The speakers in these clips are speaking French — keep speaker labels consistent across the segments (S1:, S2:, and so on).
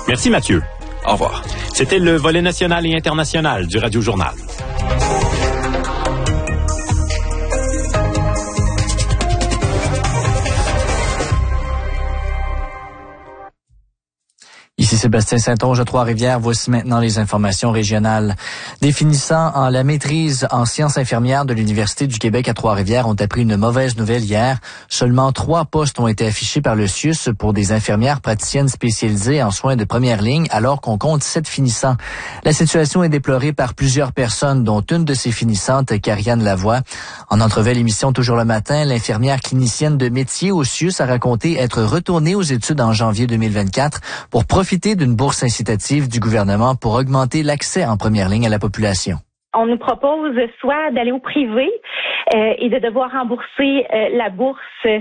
S1: Merci Mathieu.
S2: Au revoir.
S1: C'était le volet national et international du Radio Journal.
S3: Ici Sébastien Saint-Onge à Trois-Rivières. Voici maintenant les informations régionales. Des finissants en la maîtrise en sciences infirmières de l'Université du Québec à Trois-Rivières ont appris une mauvaise nouvelle hier. Seulement 3 postes ont été affichés par le CIUS pour des infirmières praticiennes spécialisées en soins de première ligne, alors qu'on compte 7 finissants. La situation est déplorée par plusieurs personnes, dont une de ces finissantes, Karianne Lavoie. En entrevue à l'émission Toujours le matin, l'infirmière clinicienne de métier au CIUS a raconté être retournée aux études en janvier 2024 pour profiter d'une bourse incitative du gouvernement pour augmenter l'accès en première ligne à la population.
S4: On nous propose soit d'aller au privé et de devoir rembourser la bourse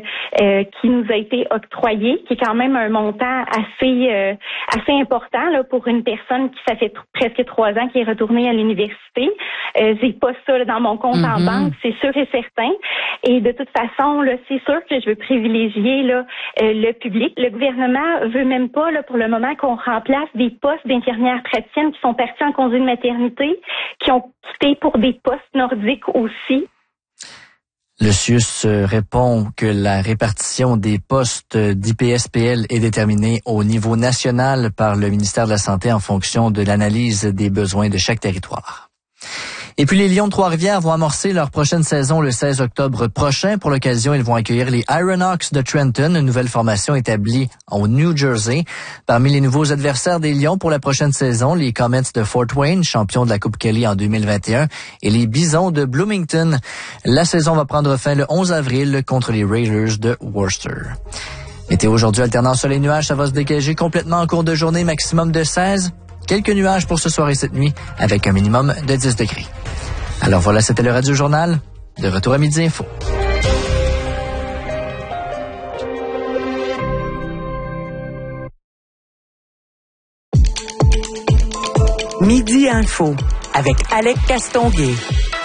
S4: qui nous a été octroyée, qui est quand même un montant assez important là, pour une personne qui ça fait presque 3 ans qui est retournée à l'université. J'ai pas ça là, dans mon compte en banque, c'est sûr et certain. Et de toute façon, là, c'est sûr que je veux privilégier là, le public. Le gouvernement veut même pas là, pour le moment qu'on remplace des postes d'infirmières praticiennes qui sont partis en congé de maternité, qui ont quitté pour des postes nordiques aussi.
S3: Le CIUS répond que la répartition des postes d'IPSPL est déterminée au niveau national par le ministère de la Santé en fonction de l'analyse des besoins de chaque territoire. Et puis les Lions de Trois-Rivières vont amorcer leur prochaine saison le 16 octobre prochain. Pour l'occasion, ils vont accueillir les Ironhawks de Trenton, une nouvelle formation établie au New Jersey. Parmi les nouveaux adversaires des Lions pour la prochaine saison, les Comets de Fort Wayne, champions de la Coupe Kelly en 2021, et les Bisons de Bloomington. La saison va prendre fin le 11 avril contre les Raiders de Worcester. Météo aujourd'hui, alternant soleil-nuage, ça va se dégager complètement en cours de journée, maximum de 16. Quelques nuages pour ce soir et cette nuit, avec un minimum de 10 degrés. Alors voilà, c'était le Radio Journal. De retour à Midi Info.
S5: Midi Info, avec Alec Castonguay.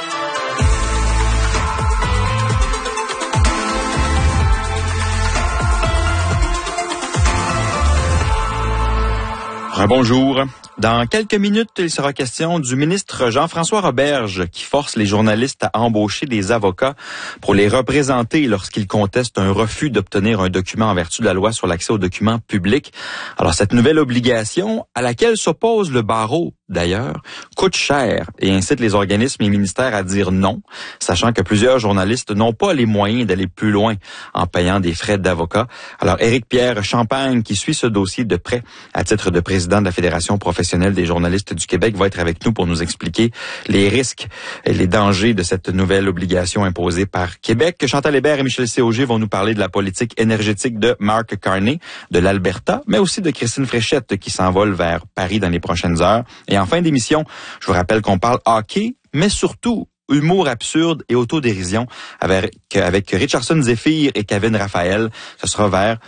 S2: Bonjour. Dans quelques minutes, il sera question du ministre Jean-François Roberge qui force les journalistes à embaucher des avocats pour les représenter lorsqu'ils contestent un refus d'obtenir un document en vertu de la loi sur l'accès aux documents publics. Alors, cette nouvelle obligation, à laquelle s'oppose le barreau, d'ailleurs, coûte cher et incite les organismes et ministères à dire non, sachant que plusieurs journalistes n'ont pas les moyens d'aller plus loin en payant des frais d'avocat. Alors, Éric-Pierre Champagne, qui suit ce dossier de près à titre de président de la Fédération professionnelle des journalistes du Québec, va être avec nous pour nous expliquer les risques et les dangers de cette nouvelle obligation imposée par Québec. Chantal Hébert et Michel Séauger vont nous parler de la politique énergétique de Mark Carney, de l'Alberta, mais aussi de Christine Fréchette qui s'envole vers Paris dans les prochaines heures. Et en fin d'émission, je vous rappelle qu'on parle hockey, mais surtout humour absurde et autodérision avec Richardson Zephyr et Kevin Raphaël. Ce sera vers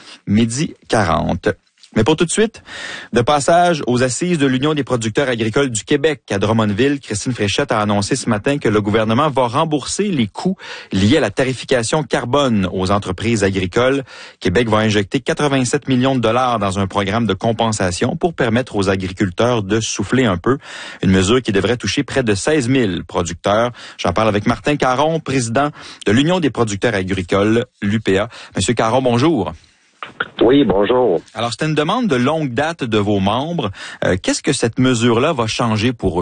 S2: 12h40. Mais pour tout de suite, de passage aux assises de l'Union des producteurs agricoles du Québec à Drummondville, Christine Fréchette a annoncé ce matin que le gouvernement va rembourser les coûts liés à la tarification carbone aux entreprises agricoles. Québec va injecter 87 millions de dollars dans un programme de compensation pour permettre aux agriculteurs de souffler un peu. Une mesure qui devrait toucher près de 16 000 producteurs. J'en parle avec Martin Caron, président de l'Union des producteurs agricoles, l'UPA. Monsieur Caron, bonjour.
S6: Oui, bonjour.
S2: Alors, c'était une demande de longue date de vos membres. Qu'est-ce que cette mesure-là va changer pour eux?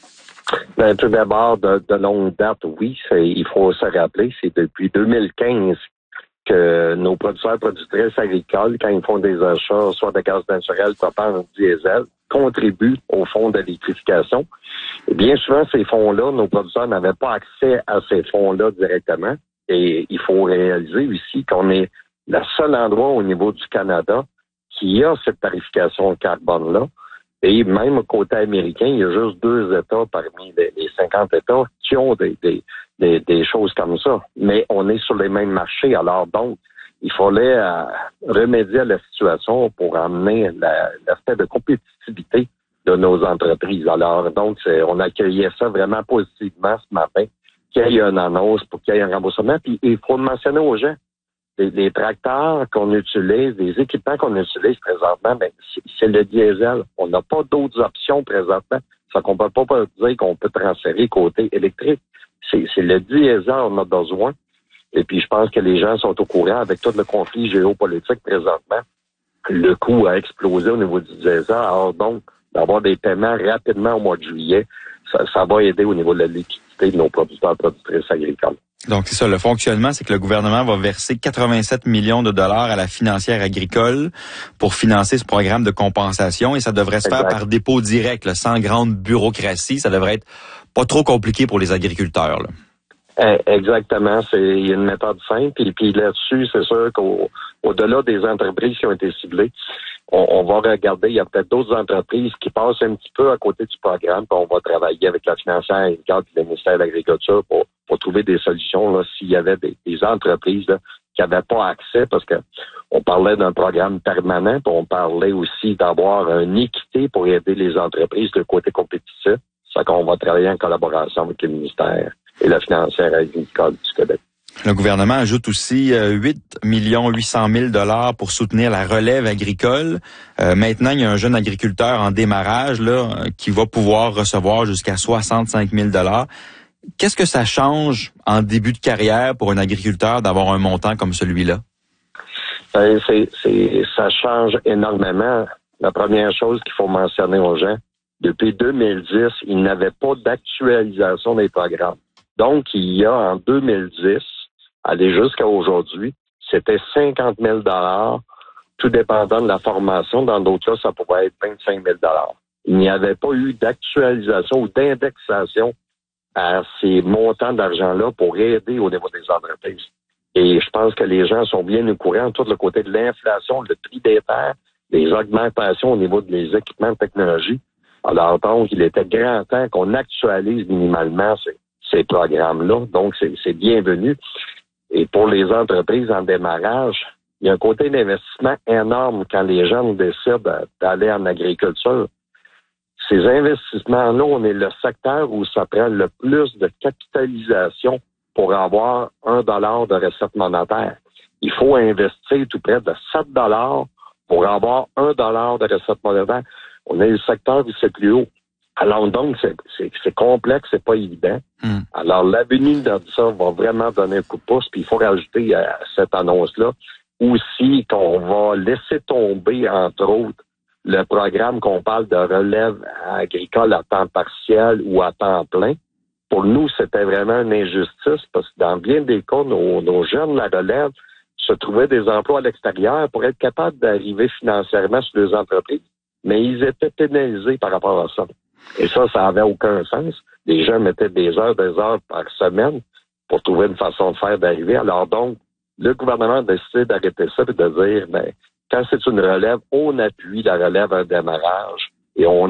S6: Ben, tout d'abord, de longue date, oui, il faut se rappeler, c'est depuis 2015 que nos producteurs et productrices agricoles, quand ils font des achats, soit de gaz naturel, propane, diesel, contribuent au fonds d'électrification. Et bien souvent, ces fonds-là, nos producteurs n'avaient pas accès à ces fonds-là directement. Et il faut réaliser aussi qu'on est le seul endroit au niveau du Canada qui a cette tarification carbone-là. Et même au côté américain, il y a juste 2 États parmi les 50 États qui ont des choses comme ça. Mais on est sur les mêmes marchés. Alors donc, il fallait remédier à la situation pour amener l'aspect de compétitivité de nos entreprises. Alors donc, on accueillait ça vraiment positivement ce matin, qu'il y ait une annonce pour qu'il y ait un remboursement. Puis il faut le mentionner aux gens. les tracteurs qu'on utilise, les équipements qu'on utilise présentement, ben, c'est le diesel. On n'a pas d'autres options présentement. Ça qu'on peut pas dire qu'on peut transférer côté électrique. C'est le diesel on a besoin. Et puis, je pense que les gens sont au courant avec tout le conflit géopolitique présentement. Le coût a explosé au niveau du diesel. Alors donc, d'avoir des paiements rapidement au mois de juillet, ça va aider au niveau de la liquidité de nos producteurs et productrices agricoles.
S2: Donc, c'est ça. Le fonctionnement, c'est que le gouvernement va verser 87 millions de dollars à la financière agricole pour financer ce programme de compensation et ça devrait se faire par dépôt direct, là, sans grande bureaucratie. Ça devrait être pas trop compliqué pour les agriculteurs, là.
S6: Exactement. Il y a une méthode simple. Et puis là-dessus, c'est sûr qu'au-delà des entreprises qui ont été ciblées, on va regarder, il y a peut-être d'autres entreprises qui passent un petit peu à côté du programme, puis on va travailler avec la financière agricole et le ministère de l'Agriculture pour trouver des solutions là, s'il y avait des entreprises là, qui n'avaient pas accès, parce que on parlait d'un programme permanent, puis on parlait aussi d'avoir une équité pour aider les entreprises de côté compétitif. C'est qu'on va travailler en collaboration avec le ministère et la financière agricole du Québec.
S2: Le gouvernement ajoute aussi 8 800 000 $ pour soutenir la relève agricole. Maintenant, il y a un jeune agriculteur en démarrage là qui va pouvoir recevoir jusqu'à 65 000 $. Qu'est-ce que ça change en début de carrière pour un agriculteur d'avoir un montant comme celui-là?
S6: Ça change énormément. La première chose qu'il faut mentionner aux gens, depuis 2010, il n'avait pas d'actualisation des programmes. Donc, il y a en 2010, aller jusqu'à aujourd'hui, c'était 50 000 $, tout dépendant de la formation. Dans d'autres cas, ça pouvait être 25 000 $. Il n'y avait pas eu d'actualisation ou d'indexation à ces montants d'argent-là pour aider au niveau des entreprises. Et je pense que les gens sont bien au courant, tout le côté de l'inflation, le prix des terres, les augmentations au niveau des équipements de technologie. Alors, donc, il était grand temps qu'on actualise minimalement ces programmes-là. Donc, c'est bienvenu. Et pour les entreprises en démarrage, il y a un côté d'investissement énorme quand les gens décident d'aller en agriculture. Ces investissements-là, on est le secteur où ça prend le plus de capitalisation pour avoir $1 de recette monétaire. Il faut investir tout près de 7 $ pour avoir $1 de recette monétaire. On est le secteur où c'est plus haut. Alors donc, c'est complexe, c'est pas évident. Alors, l'avenir de ça va vraiment donner un coup de pouce, puis il faut rajouter à cette annonce-là aussi qu'on va laisser tomber, entre autres, le programme qu'on parle de relève agricole à temps partiel ou à temps plein. Pour nous, c'était vraiment une injustice parce que dans bien des cas, nos jeunes, la relève, se trouvaient des emplois à l'extérieur pour être capables d'arriver financièrement sur les entreprises. Mais ils étaient pénalisés par rapport à ça. Et ça avait aucun sens. Les gens mettaient des heures par semaine pour trouver une façon de faire d'arriver. Alors donc, le gouvernement a décidé d'arrêter ça et de dire, quand c'est une relève, on appuie la relève à un démarrage et on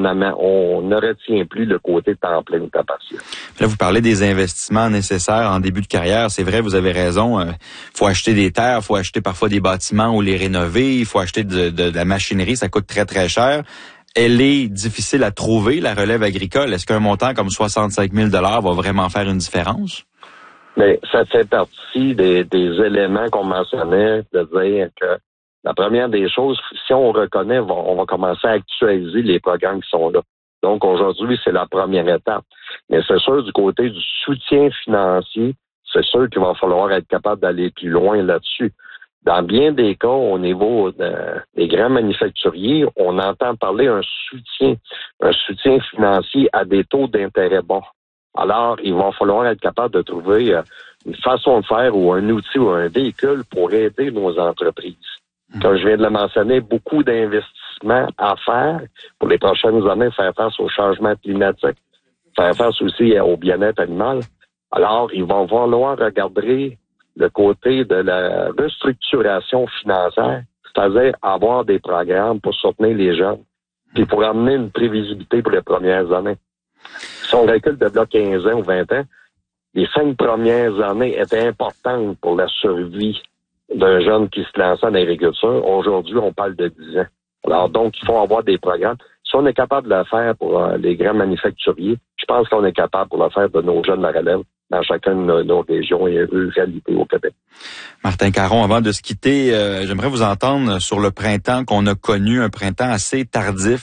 S6: ne retient plus le côté temps plein ou temps partiel.
S2: Là, vous parlez des investissements nécessaires en début de carrière. C'est vrai, vous avez raison. Faut acheter des terres, faut acheter parfois des bâtiments ou les rénover. Il faut acheter de la machinerie. Ça coûte très, très cher. Elle est difficile à trouver, la relève agricole. Est-ce qu'un montant comme 65 000 $ va vraiment faire une différence?
S6: Mais ça fait partie des éléments qu'on mentionnait, de dire que la première des choses, si on reconnaît, on va commencer à actualiser les programmes qui sont là. Donc aujourd'hui, c'est la première étape. Mais c'est sûr, du côté du soutien financier, c'est sûr qu'il va falloir être capable d'aller plus loin là-dessus. Dans bien des cas, au niveau des grands manufacturiers, on entend parler un soutien financier à des taux d'intérêt bas. Alors, il va falloir être capable de trouver une façon de faire ou un outil ou un véhicule pour aider nos entreprises. Comme je viens de le mentionner, beaucoup d'investissements à faire pour les prochaines années, faire face au changement climatique, faire face aussi au bien-être animal. Alors, il va falloir regarder le côté de la restructuration financière, c'est-à-dire avoir des programmes pour soutenir les jeunes, puis pour amener une prévisibilité pour les premières années. Si on recule de là 15 ans ou 20 ans, les 5 premières années étaient importantes pour la survie d'un jeune qui se lançait en agriculture. Aujourd'hui, on parle de 10 ans. Alors donc, il faut avoir des programmes. Si on est capable de le faire pour les grands manufacturiers, je pense qu'on est capable pour le faire de nos jeunes de la relève dans chacune de nos régions et ruralités au Québec.
S2: Martin Caron, avant de se quitter, j'aimerais vous entendre sur le printemps qu'on a connu, un printemps assez tardif.